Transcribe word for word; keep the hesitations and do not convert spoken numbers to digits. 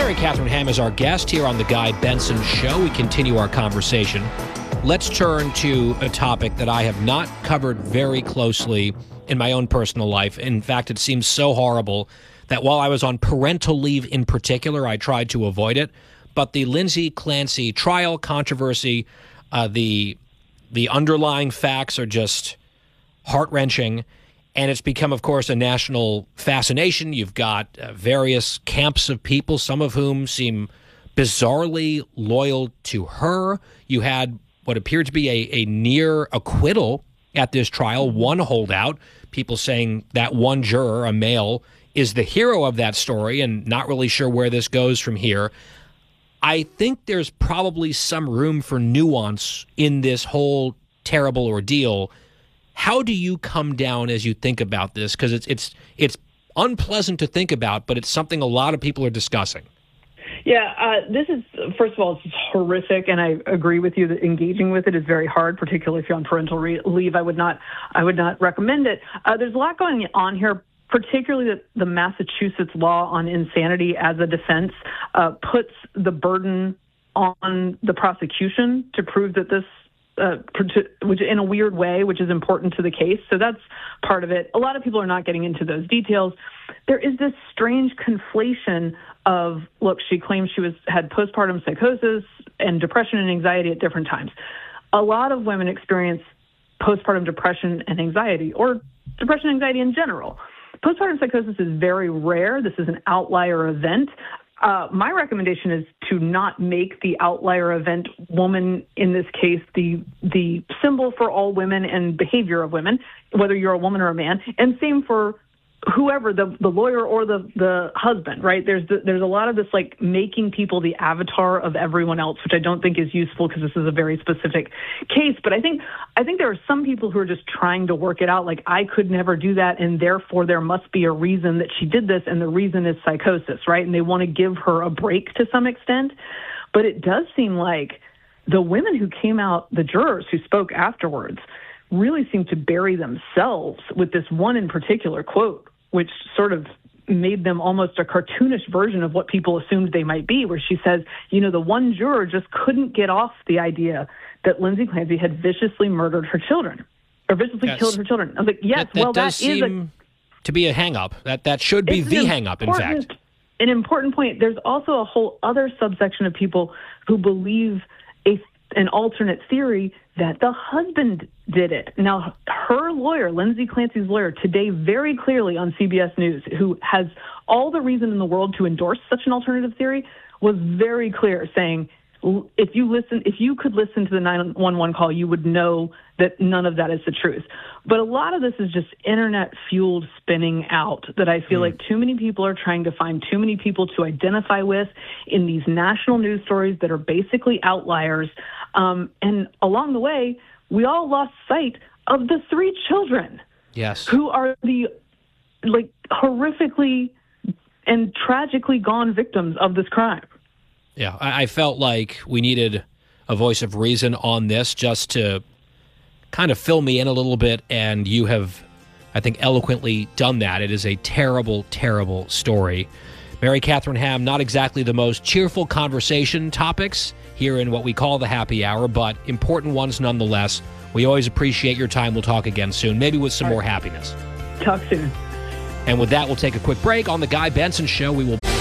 Mary Catherine Ham is our guest here on The Guy Benson Show. We continue our conversation. Let's turn to a topic that I have not covered very closely in my own personal life. In fact, it seems so horrible that while I was on parental leave in particular, I tried to avoid it. But the Lindsay Clancy trial controversy, uh, the the underlying facts are just heart-wrenching. And it's become, of course, a national fascination. You've got uh, various camps of people, some of whom seem bizarrely loyal to her. You had what appeared to be a, a near acquittal at this trial, one holdout, people saying that one juror, a male, is the hero of that story and not really sure where this goes from here. I think there's probably some room for nuance in this whole terrible ordeal. How do you come down as you think about this? Because it's it's it's unpleasant to think about, but it's something a lot of people are discussing. Yeah, uh, this is, first of all, it's horrific, and I agree with you that engaging with it is very hard, particularly if you're on parental re- leave. I would not, I would not recommend it. Uh, there's a lot going on here, particularly that the Massachusetts law on insanity as a defense uh, puts the burden on the prosecution to prove that this Uh, which in a weird way, which is important to the case. So that's part of it. A lot of people are not getting into those details. There is this strange conflation of, look, she claims she was had postpartum psychosis and depression and anxiety at different times. A lot of women experience postpartum depression and anxiety, or depression and anxiety in general. Postpartum psychosis is very rare. This is an outlier event. Uh, my recommendation is to not make the outlier event woman, in this case, the the symbol for all women and behavior of women, whether you're a woman or a man, and same for whoever, the the lawyer or the the husband, right? There's the, there's a lot of this like making people the avatar of everyone else, which I don't think is useful because this is a very specific case. But I think I think there are some people who are just trying to work it out. Like, I could never do that, and therefore there must be a reason that she did this, and the reason is psychosis, right? And they want to give her a break to some extent. But it does seem like the women who came out, the jurors who spoke afterwards, really seem to bury themselves with this one in particular quote, which sort of made them almost a cartoonish version of what people assumed they might be, where she says, you know, the one juror just couldn't get off the idea that Lindsay Clancy had viciously murdered her children, or viciously yes. killed her children. I was like, yes, that, that well, does that is seem a, to be a hang-up. That, that should be the hang-up, in fact. An important point. There's also a whole other subsection of people who believe a, an alternate theory that the husband did it. Now, her lawyer, Lindsay Clancy's lawyer, today very clearly on C B S News, who has all the reason in the world to endorse such an alternative theory, was very clear, saying, if you listen, if you could listen to the nine one one call, you would know that none of that is the truth. But a lot of this is just internet-fueled spinning out that I feel mm. like too many people are trying to find too many people to identify with in these national news stories that are basically outliers. Um, and along the way, we all lost sight of the three children. Yes. Who are the, like, horrifically and tragically gone victims of this crime. Yeah, I, I felt like we needed a voice of reason on this just to kind of fill me in a little bit, and you have, I think, eloquently done that. It is a terrible, terrible story. Mary Catherine Ham, not exactly the most cheerful conversation topics here in what we call the happy hour, but important ones nonetheless. We always appreciate your time. We'll talk again soon, maybe with some more happiness. Talk soon. And with that, we'll take a quick break. On The Guy Benson Show, we will...